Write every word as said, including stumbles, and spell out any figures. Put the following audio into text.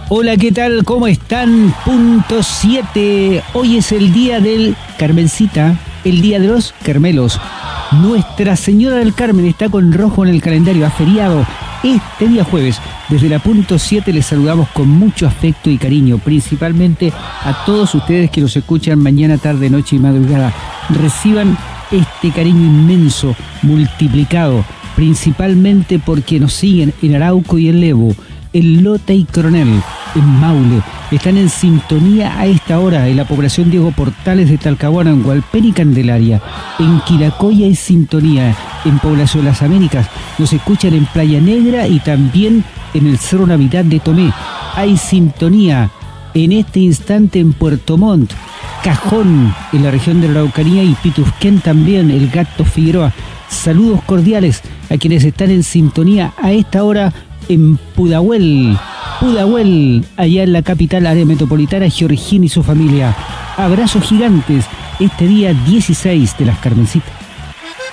Hola, ¿qué tal? ¿Cómo están? Punto siete. Hoy es el día del Carmencita, el día de los Carmelos. Nuestra Señora del Carmen está con rojo en el calendario, ha feriado este día jueves. Desde la punto siete les saludamos con mucho afecto y cariño, principalmente a todos ustedes que nos escuchan mañana, tarde, noche y madrugada. Reciban este cariño inmenso, multiplicado, principalmente porque nos siguen en Arauco y en Lebu, en Lota y Coronel, en Maule. Están en sintonía a esta hora en la población Diego Portales de Talcahuano, en Hualpén y Candelaria. En Quiracoya hay sintonía, en Población Las Américas. Nos escuchan en Playa Negra y también en el Cerro Navidad de Tomé. Hay sintonía en este instante en Puerto Montt, Cajón, en la región de la Araucanía, y Pitusquén también, el Gato Figueroa. Saludos cordiales a quienes están en sintonía a esta hora en Pudahuel, Pudahuel, allá en la capital área metropolitana, Georgín y su familia. Abrazos gigantes este día dieciséis de las Carmencitas.